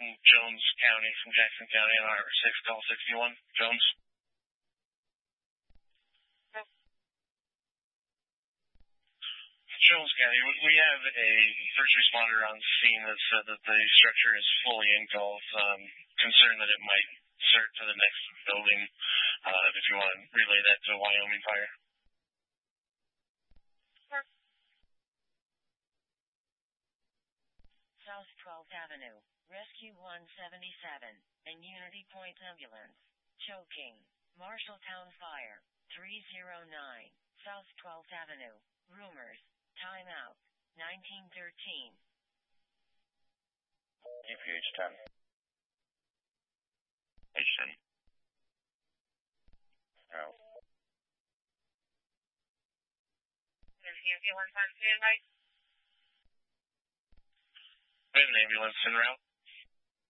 Jones County from Jackson County on R6, call 61. Jones. Jones County, we have a first responder on scene that said that the structure is fully engulfed. Concerned that it might start to the next building. If you want to relay that to Wyoming Fire. South 12th Avenue, Rescue 177, and Unity Point Ambulance. Choking. Marshalltown Fire, 309, South 12th Avenue. Rumors. Timeout. 1913. UPH 10. H10. No. There's the ambulance on standby. We have an ambulance en route.